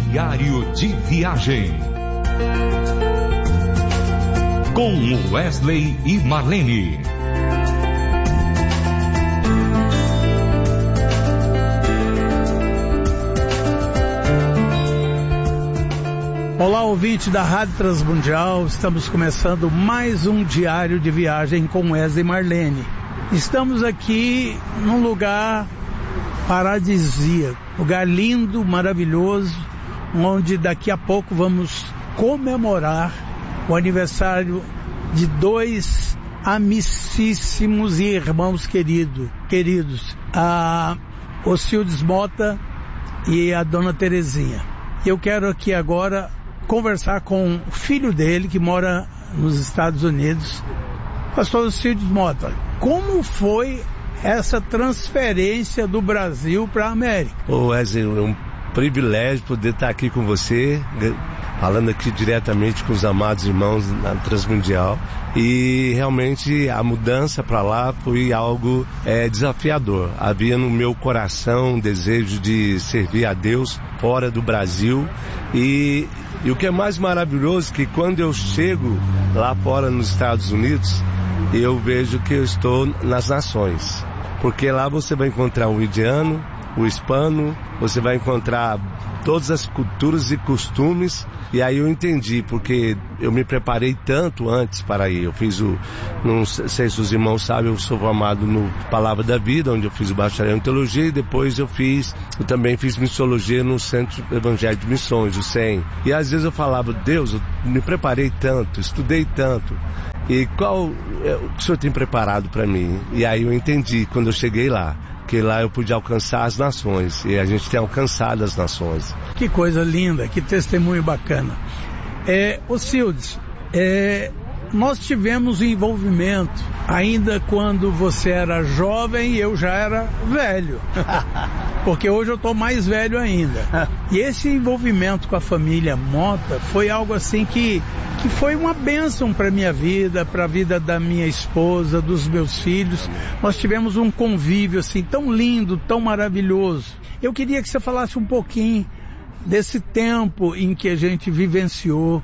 Diário de Viagem. Com Wesley e Marlene. Olá, ouvinte da Rádio Transmundial, estamos começando mais um Diário de Viagem com Wesley e Marlene. Estamos aqui num lugar paradisíaco, lugar lindo, maravilhoso, onde daqui a pouco vamos comemorar o aniversário de dois amicíssimos irmãos queridos, a Ocildes Mota e a Dona Terezinha. Eu quero aqui agora conversar com o filho dele, que mora nos Estados Unidos, Pastor Ocildes Mota. Como foi essa transferência do Brasil para a América? Wesley, é um privilégio poder estar aqui com você, falando aqui diretamente com os amados irmãos na Transmundial. E realmente a mudança para lá foi algo desafiador. Havia no meu coração um desejo de servir a Deus fora do Brasil. E o que é mais maravilhoso é que quando eu chego lá fora nos Estados Unidos, eu vejo que eu estou nas nações. Porque lá você vai encontrar o indiano, o hispano, você vai encontrar todas as culturas e costumes. E aí eu entendi, porque eu me preparei tanto antes para ir. Eu fiz não sei se os irmãos sabem, eu sou formado no Palavra da Vida, onde eu fiz o bacharel em teologia, e depois eu também fiz missiologia no Centro Evangélico de Missões, o CEM. E às vezes eu falava, Deus, eu me preparei tanto, estudei tanto, e o que o Senhor tem preparado para mim? E aí eu entendi, quando eu cheguei lá, que lá eu pude alcançar as nações, e a gente tem alcançado as nações. Que coisa linda, que testemunho bacana. Ocildes, nós tivemos envolvimento ainda quando você era jovem e eu já era velho, porque hoje eu estou mais velho ainda. E esse envolvimento com a família Mota foi algo assim que foi uma bênção para a minha vida, para a vida da minha esposa, dos meus filhos. Nós tivemos um convívio assim tão lindo, tão maravilhoso. Eu queria que você falasse um pouquinho desse tempo em que a gente vivenciou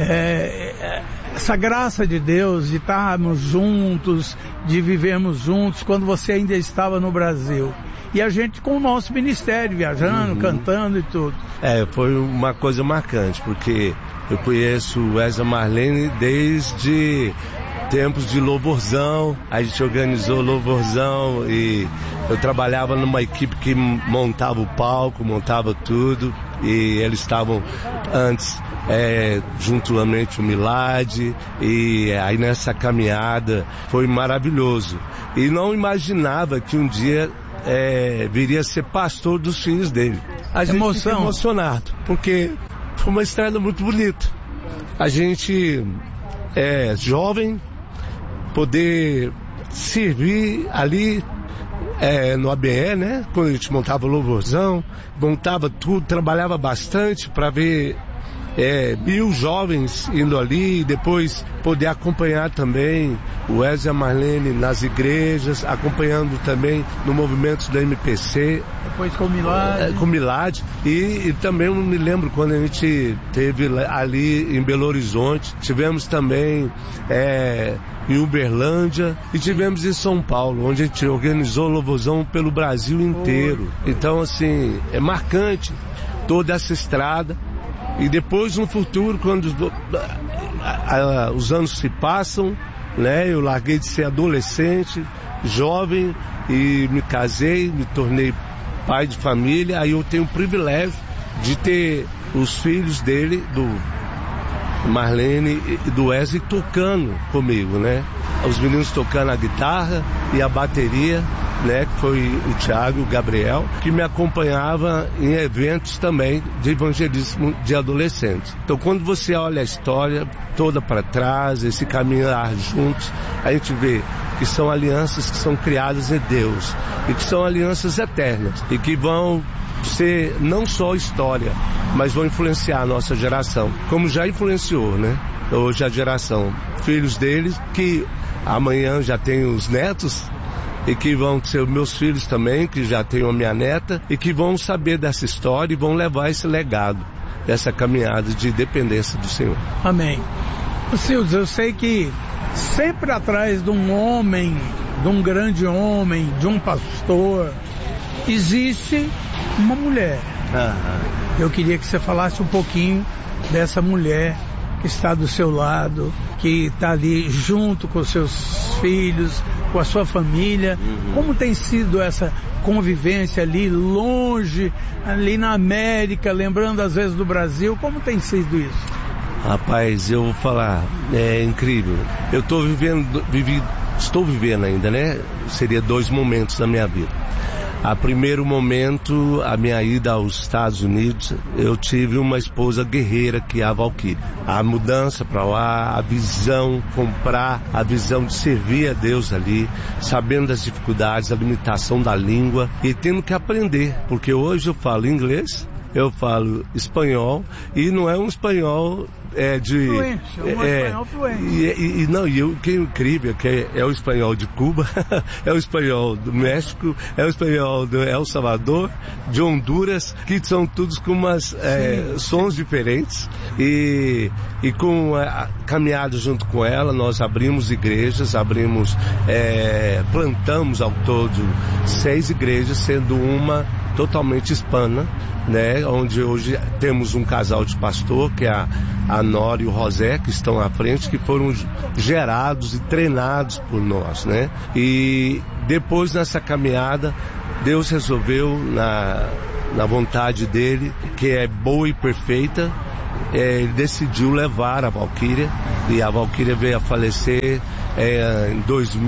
essa graça de Deus, de estarmos juntos, de vivermos juntos, quando você ainda estava no Brasil. E a gente com o nosso ministério, viajando, cantando e tudo. Foi uma coisa marcante, porque eu conheço o Wesley Marlene desde tempos de louvorzão. A gente organizou louvorzão e eu trabalhava numa equipe que montava o palco, montava tudo, e eles estavam antes juntamente o Milad, e aí nessa caminhada foi maravilhoso. E não imaginava que um dia viria a ser pastor dos filhos dele. A gente fica emocionado, porque foi uma estrada muito bonita. A gente jovem, poder servir ali no ABE, né? Quando a gente montava o louvorzão, montava tudo, trabalhava bastante para ver 1.000 jovens indo ali, e depois poder acompanhar também o Wesley e a Marlene nas igrejas, acompanhando também no movimento da MPC. Depois com o Milad. E também eu me lembro quando a gente teve ali em Belo Horizonte, tivemos também em Uberlândia e tivemos em São Paulo, onde a gente organizou louvorzão pelo Brasil inteiro. Então, assim, é marcante toda essa estrada. E depois, no futuro, quando os anos se passam, né, eu larguei de ser adolescente, jovem, e me casei, me tornei pai de família. Aí eu tenho o privilégio de ter os filhos dele, do Marlene e do Wesley, tocando comigo, né? Os meninos tocando a guitarra e a bateria, né? Que foi o Thiago e o Gabriel, que me acompanhava em eventos também de evangelismo de adolescentes. Então, quando você olha a história toda para trás, esse caminhar juntos, a gente vê que são alianças que são criadas em Deus e que são alianças eternas e que vão ser não só história, mas vão influenciar a nossa geração, como já influenciou, né? Hoje a geração, filhos deles, que amanhã já tem os netos, e que vão ser meus filhos também, que já tenho a minha neta, e que vão saber dessa história e vão levar esse legado. dessa caminhada de dependência do Senhor. Amém. Sildes, eu sei que sempre atrás de um homem, de um grande homem, de um pastor, existe uma mulher. Eu queria que você falasse um pouquinho dessa mulher que está do seu lado, que está ali junto com os seus filhos, com a sua família. Como tem sido essa convivência ali longe, ali na América, lembrando às vezes do Brasil? Como tem sido isso? Rapaz, eu vou falar, é incrível. Eu estou vivendo ainda, né? Seria 2 momentos da minha vida. A primeiro momento, a minha ida aos Estados Unidos, eu tive uma esposa guerreira que é a Valquíria. A mudança para lá, a visão, comprar, a visão de servir a Deus ali, sabendo das dificuldades, a limitação da língua e tendo que aprender, porque hoje eu falo inglês, eu falo espanhol e não é um espanhol fluente, espanhol fluente. O que é incrível que é o espanhol de Cuba, é o espanhol do México, é o espanhol do El Salvador, de Honduras, que são todos com umas sons diferentes e com a caminhada junto com ela, nós abrimos igrejas, plantamos ao todo 6 igrejas, sendo uma totalmente hispana, né? Onde hoje temos um casal de pastor, que é a Nora e o José, que estão à frente, que foram gerados e treinados por nós, né? E depois nessa caminhada, Deus resolveu, na vontade dele, que é boa e perfeita, ele decidiu levar a Valquíria, e a Valquíria veio a falecer em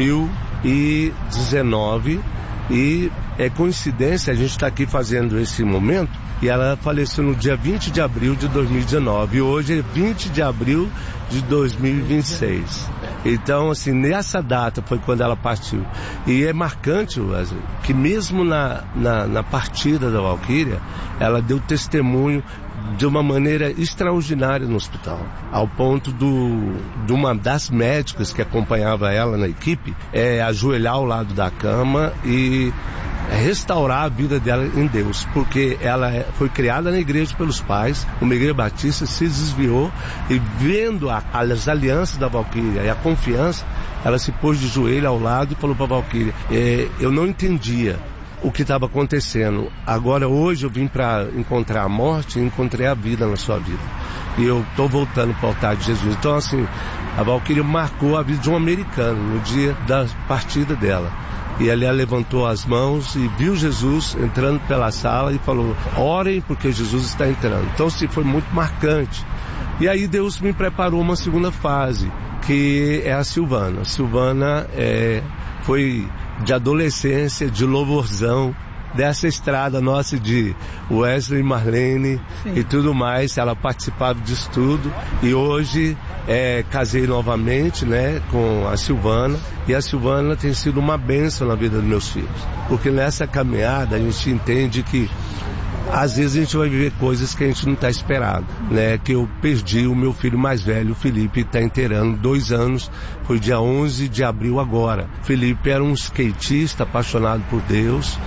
2019, e é coincidência, a gente está aqui fazendo esse momento, e ela faleceu no dia 20 de abril de 2019, e hoje é 20 de abril de 2026. Então, assim, nessa data foi quando ela partiu. E é marcante, Wesley, que mesmo na partida da Valquíria, ela deu testemunho de uma maneira extraordinária no hospital, ao ponto de uma das médicas que acompanhava ela na equipe, ajoelhar ao lado da cama e restaurar a vida dela em Deus, porque ela foi criada na igreja pelos pais, uma igreja batista, se desviou, e vendo as alianças da Valquíria e a confiança, ela se pôs de joelho ao lado e falou para a Valquíria, eu não entendia o que estava acontecendo, agora hoje eu vim para encontrar a morte e encontrei a vida na sua vida, e eu estou voltando para o altar de Jesus. Então, assim, a Valquíria marcou a vida de um americano no dia da partida dela. E ela levantou as mãos e viu Jesus entrando pela sala e falou, orem porque Jesus está entrando. Então, assim, foi muito marcante. E aí Deus me preparou uma segunda fase, que é a Silvana. A Silvana foi de adolescência, de louvorzão, dessa estrada nossa de Wesley e Marlene. Sim. E tudo mais, ela participava disso tudo, e hoje casei novamente, né, com a Silvana, e a Silvana tem sido uma bênção na vida dos meus filhos, porque nessa caminhada a gente entende que às vezes a gente vai viver coisas que a gente não está esperado, né? Que eu perdi o meu filho mais velho, o Felipe, está inteirando 2 anos, foi dia 11 de abril agora. O Felipe era um skatista apaixonado por Deus,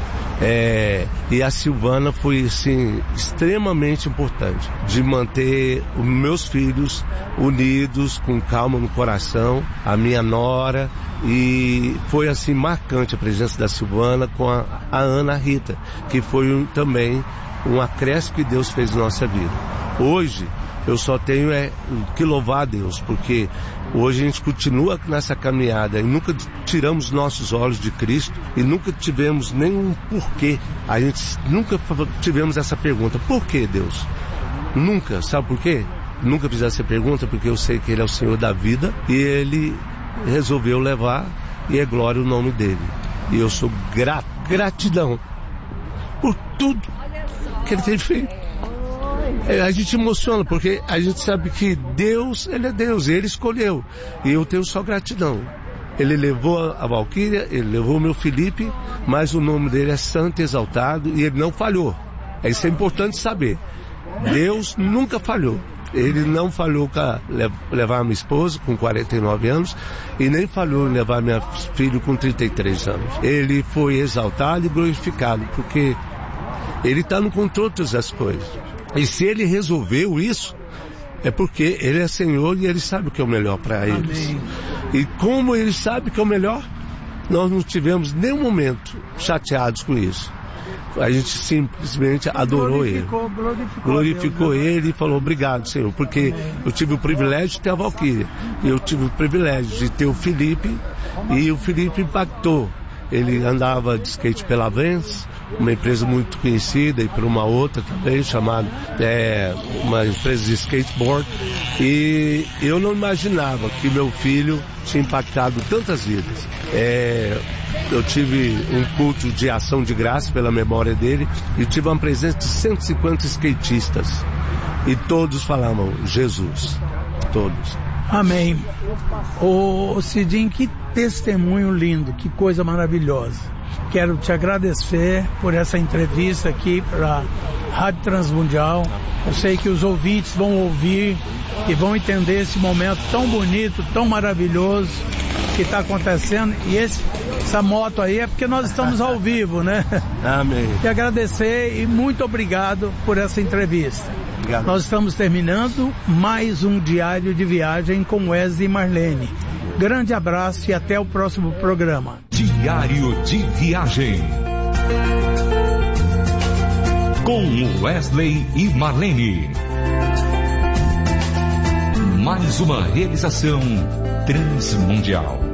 e a Silvana foi, assim, extremamente importante, de manter os meus filhos unidos, com calma no coração, a minha nora, e foi, assim, marcante a presença da Silvana com a Ana Rita, que foi também um acréscimo que Deus fez na nossa vida. Hoje, eu só tenho que louvar a Deus, porque hoje a gente continua nessa caminhada e nunca tiramos nossos olhos de Cristo e nunca tivemos nenhum porquê. A gente nunca tivemos essa pergunta, por que Deus? Nunca, sabe por quê? Nunca fiz essa pergunta, porque eu sei que Ele é o Senhor da vida e Ele resolveu levar, e é glória o nome dEle. E eu sou gratidão por tudo que Ele tem feito. A gente emociona, porque a gente sabe que Deus, Ele é Deus, Ele escolheu. E eu tenho só gratidão. Ele levou a Valquíria, Ele levou o meu Felipe, mas o nome dele é santo e exaltado, e Ele não falhou. Isso é importante saber. Deus nunca falhou. Ele não falhou em levar a minha esposa com 49 anos e nem falhou em levar meu filho com 33 anos. Ele foi exaltado e glorificado, porque Ele está no controle das coisas. E se ele resolveu isso, é porque ele é Senhor e ele sabe o que é o melhor para eles. Amém. E como ele sabe o que é o melhor, nós não tivemos nenhum momento chateados com isso. A gente simplesmente adorou ele. Glorificou ele e falou obrigado, Senhor, porque eu tive o privilégio de ter a Valquíria. E eu tive o privilégio de ter o Felipe, e o Felipe impactou. Ele andava de skate pela Vans, uma empresa muito conhecida, e por uma outra também, chamada uma empresa de skateboard. E eu não imaginava que meu filho tinha impactado tantas vidas. Eu tive um culto de ação de graça pela memória dele, e tive uma presença de 150 skatistas. E todos falavam Jesus. Todos. Amém. Ô Cidinho, que testemunho lindo, que coisa maravilhosa. Quero te agradecer por essa entrevista aqui para a Rádio Transmundial. Eu sei que os ouvintes vão ouvir e vão entender esse momento tão bonito, tão maravilhoso que está acontecendo. E essa moto aí é porque nós estamos ao vivo, né? Amém. Te agradecer e muito obrigado por essa entrevista. Obrigado. Nós estamos terminando mais um Diário de Viagem com Wesley e Marlene. Grande abraço e até o próximo programa. Diário de Viagem com Wesley e Marlene. Mais uma realização Transmundial.